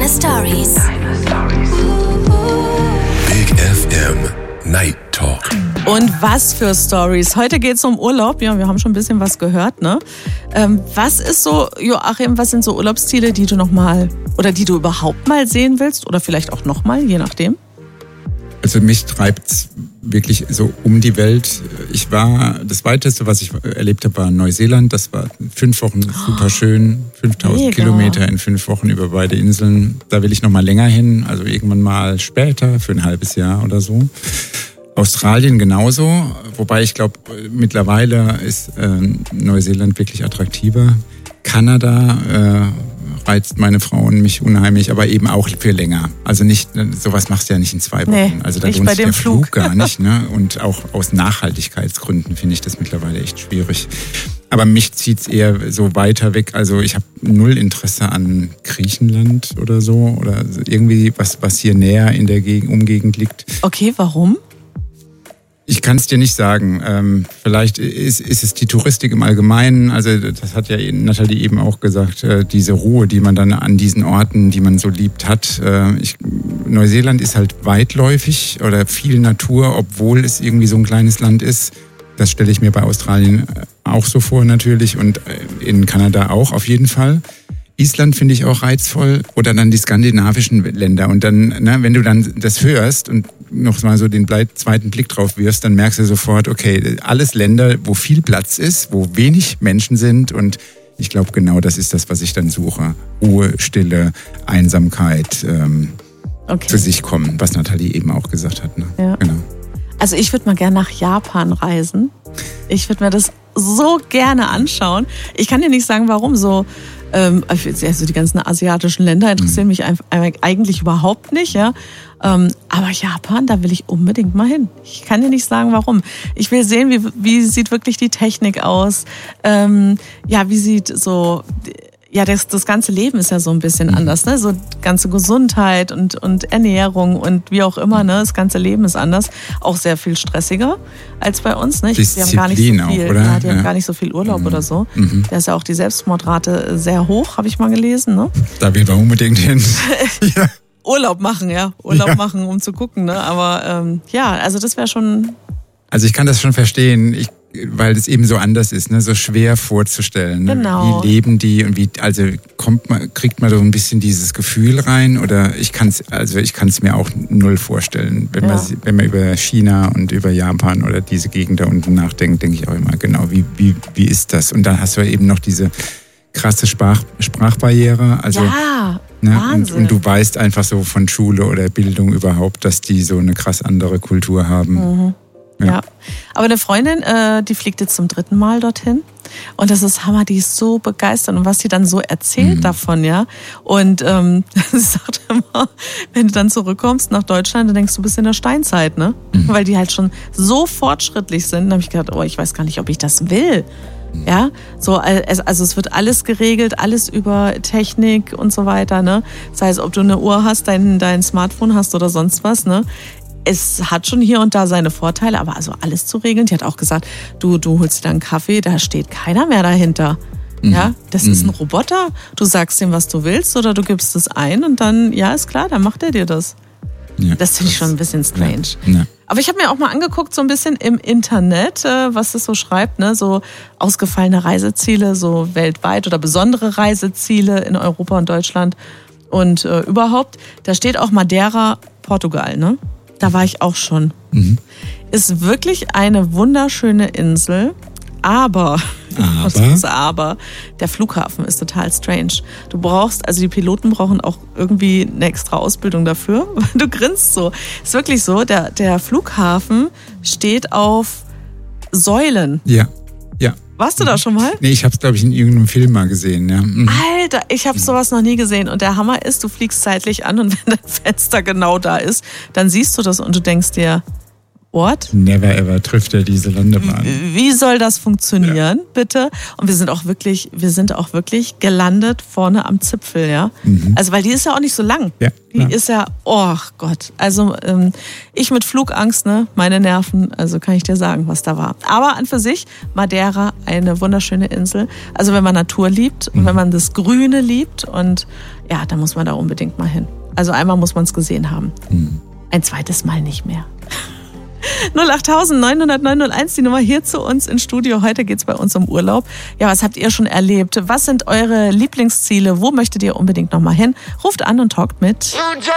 Stories. Big FM Night Talk. Und was für Stories. Heute geht's um Urlaub. Ja, wir haben schon ein bisschen was gehört, ne? Was ist so, Joachim, was sind so Urlaubsziele, die du nochmal oder die du überhaupt mal sehen willst oder vielleicht auch nochmal, je nachdem? Also mich treibt's wirklich so um die Welt. Das Weiteste, was ich erlebt habe, war Neuseeland. Das war 5 Wochen super schön. 5000 Kilometer in 5 Wochen über beide Inseln. Da will ich noch mal länger hin, also irgendwann mal später, für ein halbes Jahr oder so. Australien genauso, wobei ich glaube, mittlerweile ist Neuseeland wirklich attraktiver. Kanada reizt meine Frau und mich unheimlich, aber eben auch für länger. Also nicht, sowas machst du ja nicht in 2 Wochen. Nee, also da lohnt sich der Flug gar nicht. Ne? Und auch aus Nachhaltigkeitsgründen finde ich das mittlerweile echt schwierig. Aber mich zieht's eher so weiter weg. Also ich habe 0 Interesse an Griechenland oder so. Oder irgendwie was hier näher in der Umgegend liegt. Okay, warum? Ich kann es dir nicht sagen. Vielleicht ist es die Touristik im Allgemeinen. Also das hat ja Nathalie eben auch gesagt, diese Ruhe, die man dann an diesen Orten, die man so liebt, hat. Neuseeland ist halt weitläufig oder viel Natur, obwohl es irgendwie so ein kleines Land ist. Das stelle ich mir bei Australien auch so vor natürlich und in Kanada auch auf jeden Fall. Island finde ich auch reizvoll oder dann die skandinavischen Länder. Und dann, wenn du dann das hörst und noch mal so den zweiten Blick drauf wirfst, dann merkst du sofort, okay, alles Länder, wo viel Platz ist, wo wenig Menschen sind. Und ich glaube, genau das ist das, was ich dann suche. Ruhe, Stille, Einsamkeit, zu sich kommen, was Nathalie eben auch gesagt hat. Ne? Ja. Genau. Also ich würde mal gerne nach Japan reisen. Ich würde mir das so gerne anschauen. Ich kann dir nicht sagen, warum so. Also die ganzen asiatischen Länder interessieren mich eigentlich überhaupt nicht, ja. Aber Japan, da will ich unbedingt mal hin. Ich kann dir nicht sagen, warum. Ich will sehen, wie sieht wirklich die Technik aus. Wie sieht so. Ja, das ganze Leben ist ja so ein bisschen anders, ne? So ganze Gesundheit und Ernährung und wie auch immer, ne? Das ganze Leben ist anders, auch sehr viel stressiger als bei uns, ne? Die haben gar nicht so viel, auch, oder? Ja, die haben gar nicht so viel Urlaub oder so. Da ist ja auch die Selbstmordrate sehr hoch, habe ich mal gelesen, ne? Da will man unbedingt hin. Ja. Urlaub machen, machen, um zu gucken, ne? Aber also das wäre schon. Also ich kann das schon verstehen. Weil es eben so anders ist, ne? So schwer vorzustellen. Ne? Genau. Wie leben die und kriegt man so ein bisschen dieses Gefühl rein? Oder ich kann es mir auch 0 vorstellen. Wenn man über China und über Japan oder diese Gegend da unten nachdenkt, denke ich auch immer, genau, wie ist das? Und dann hast du eben noch diese krasse Sprachbarriere. Also, Wahnsinn. Und du weißt einfach so von Schule oder Bildung überhaupt, dass die so eine krass andere Kultur haben. Mhm. Ja, aber eine Freundin, die fliegt jetzt zum 3. Mal dorthin und das ist Hammer, die ist so begeistert und was sie dann so erzählt davon, ja. Und sie sagt immer, wenn du dann zurückkommst nach Deutschland, dann denkst du, bist in der Steinzeit, ne? Weil die halt schon so fortschrittlich sind. Dann habe ich gedacht, ich weiß gar nicht, ob ich das will. Ja, so, also es wird alles geregelt, alles über Technik und so weiter, ne? Sei es, ob du eine Uhr hast, dein Smartphone hast oder sonst was, ne? Es hat schon hier und da seine Vorteile, aber also alles zu regeln. Die hat auch gesagt, du holst dir da einen Kaffee, da steht keiner mehr dahinter. Ja, das ist ein Roboter. Du sagst ihm, was du willst oder du gibst es ein und dann, ja, ist klar, dann macht er dir das. Ja, das finde ich schon ein bisschen strange. Ja. Aber ich habe mir auch mal angeguckt, so ein bisschen im Internet, was das so schreibt, ne, so ausgefallene Reiseziele, so weltweit oder besondere Reiseziele in Europa und Deutschland und überhaupt. Da steht auch Madeira, Portugal, ne? Da war ich auch schon. Ist wirklich eine wunderschöne Insel, aber der Flughafen ist total strange. Die Piloten brauchen auch irgendwie eine extra Ausbildung dafür. Du grinst so. Ist wirklich so, der Flughafen steht auf Säulen. Ja. Warst du da schon mal? Nee, ich habe es, glaube ich, in irgendeinem Film mal gesehen. Ja. Alter, ich habe sowas noch nie gesehen. Und der Hammer ist, du fliegst zeitlich an und wenn dein Fenster genau da ist, dann siehst du das und du denkst dir, What? Never ever trifft er diese Landebahn. Wie soll das funktionieren, bitte? Und wir sind auch wirklich gelandet vorne am Zipfel, ja. Also, weil die ist ja auch nicht so lang. Ja, die ist ja, oh Gott. Also, ich mit Flugangst, ne, meine Nerven, also kann ich dir sagen, was da war. Aber an für sich, Madeira, eine wunderschöne Insel. Also, wenn man Natur liebt und wenn man das Grüne liebt und ja, dann muss man da unbedingt mal hin. Also, einmal muss man es gesehen haben. Ein zweites Mal nicht mehr. 08900 die Nummer hier zu uns ins Studio. Heute geht's bei uns um Urlaub. Ja, was habt ihr schon erlebt? Was sind eure Lieblingsziele? Wo möchtet ihr unbedingt noch mal hin? Ruft an und talkt mit.